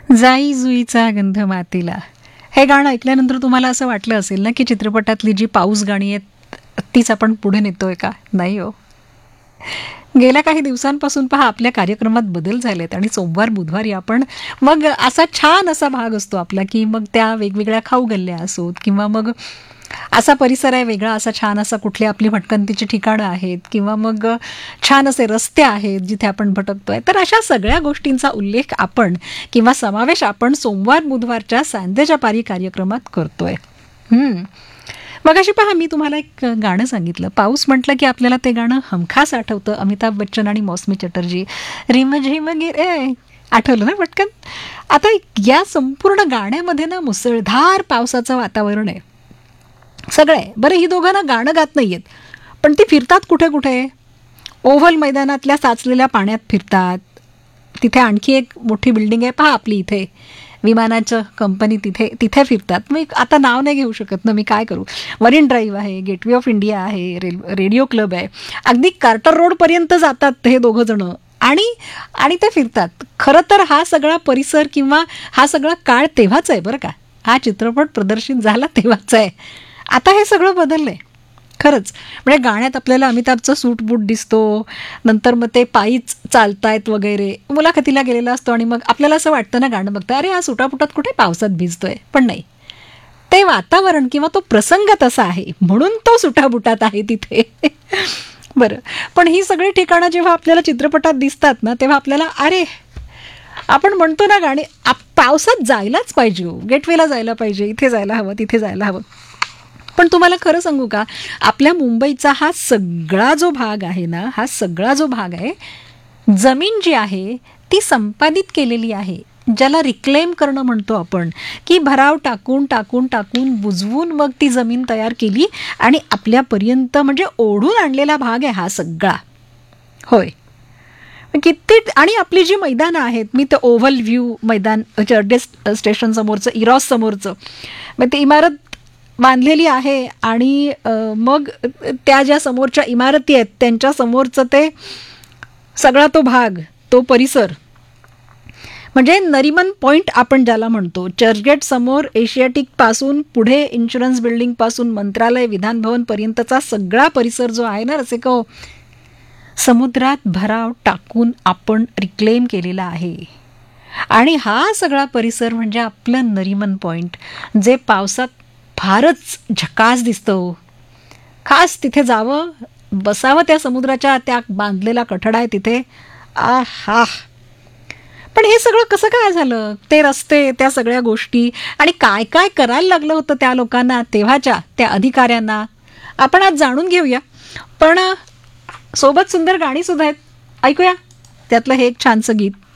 जाई जुईचा गंध मातीला. हे गाणं ऐकल्यानंतर तुम्हाला असं वाटलं असेल ना की चित्रपटातली जी पाऊस गाणी आहेत तीच आपण पुढे नेतोय का? नाही हो. गेल्या काही दिवसांपासून पहा आपल्या कार्यक्रमात बदल झालेत आणि सोमवार बुधवारी आपण मग असा छान असा भाग असतो आपला की मग त्या वेगवेगळ्या खाऊ गल्ल्या असोत किंवा मग असा परिसर आहे वेगळा, असा छान असा कुठली आपली भटकंतीची ठिकाणं आहेत किंवा मग छान असे रस्ते आहेत जिथे आपण भटकतोय. तर अशा सगळ्या गोष्टींचा उल्लेख आपण किंवा समावेश आपण सोमवार बुधवारच्या सांजेच्या पारी कार्यक्रमात करतोय. मग अशी पहा मी तुम्हाला एक गाणं सांगितलं, पाऊस म्हटलं की आपल्याला ते गाणं हमखास आठवतं. अमिताभ बच्चन आणि मौसमी चटर्जी, रिम झिम गिरे, आठवलं ना पटकन. आता या संपूर्ण गाण्यामध्ये ना मुसळधार पावसाचं वातावरण आहे, सगळं आहे. बरं, ही दोघं ना गाणं गात नाहीयेत पण ती फिरतात कुठे कुठे, ओव्हल मैदानातल्या साचलेल्या पाण्यात फिरतात. तिथे आणखी एक मोठी बिल्डिंग आहे पहा आपली इथे, विमानाचं कंपनी, तिथे तिथे फिरतात. मी आता नाव नाही घेऊ शकत ना, मी काय करू. मरीन ड्राईव्ह आहे, गेटवे ऑफ इंडिया आहे, रेडिओ क्लब आहे, अगदी कार्टर रोडपर्यंत जातात हे दोघं जणं आणि ते फिरतात. खरं तर हा सगळा परिसर किंवा हा सगळा काळ तेव्हाच आहे बरं का. हा चित्रपट प्रदर्शित झाला तेव्हाच आहे. आता हे सगळं बदललंय खरंच. म्हणजे गाण्यात आपल्याला अमिताभचं सूट बूट दिसतो, नंतर मग ते पायीच चालतायत वगैरे, मुलाखतीला गेलेला असतो आणि मग आपल्याला असं वाटतं ना गाणं बघता, अरे हा सुटापुटात कुठे पावसात भिजतोय. पण नाही, ते वातावरण किंवा तो प्रसंग तसा आहे म्हणून तो सुटाबुटात आहे तिथे. बरं, पण ही सगळी ठिकाणं जेव्हा आपल्याला चित्रपटात दिसतात ना तेव्हा आपल्याला अरे, आपण म्हणतो ना गाणी, पावसात जायलाच पाहिजे, गेटवेला जायला पाहिजे, इथे जायला हवं, तिथे जायला हवं. पण तुम्हाला खरं सांगू का, आपल्या मुंबईचा हा सगळा जो भाग आहे ना, हा सगळा जो भाग आहे, जमीन जी आहे ती संपादित केलेली आहे, ज्याला रिक्लेम करणं म्हणतो आपण, की भराव टाकून टाकून टाकून बुजवून मग ती जमीन तयार केली आणि आपल्यापर्यंत म्हणजे ओढून आणलेला भाग आहे हा सगळा. होय, किती. आणि आपली जी मैदानं आहेत, मी ते ओव्हल व्ह्यू मैदान, चर्डे स्टेशन समोरचं, इरॉस समोरचं, मग ती इमारत बांधलेली आहे आणि मग त्या ज्या समोरच्या इमारती आहेत त्यांच्या समोरचं ते सगळा तो भाग, तो परिसर, म्हणजे नरिमन पॉइंट आपण ज्याला म्हणतो, चर्चगेट समोर एशियाटिक पासून पुढे इन्शुरन्स बिल्डिंग पासून मंत्रालय, विधान भवन पर्यंतचा सगळा परिसर जो आहे ना रसिको, समुद्रात भराव टाकून आपण रिक्लेम केलेला आहे. आणि हा सगळा परिसर म्हणजे आपलं नरिमन पॉइंट, जे पावसात फारच झकास दिसतं. खास तिथे जावं, बसावं, त्या समुद्राच्या त्या बांधलेला कठडा आहे तिथे. आहा. पण हे सगळं कसं काय झालं, ते रस्ते, त्या सगळ्या गोष्टी, आणि काय काय करायला लागलं होतं त्या लोकांना, तेव्हाच्या त्या अधिकाऱ्यांना, आपण आज जाणून घेऊया. पण सोबत सुंदर गाणी सुद्धा आहेत, ऐकूया त्यातलं हे एक छानसं गीत.